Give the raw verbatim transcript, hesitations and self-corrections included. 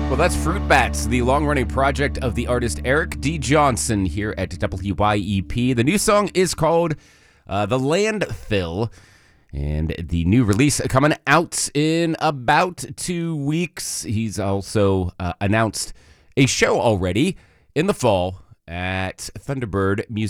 Well, that's Fruit Bats, the long-running project of the artist Eric D. Johnson here at W Y E P. The new song is called uh, The Landfill, and the new release coming out in about two weeks. He's also uh, announced a show already in the fall at Thunderbird Music.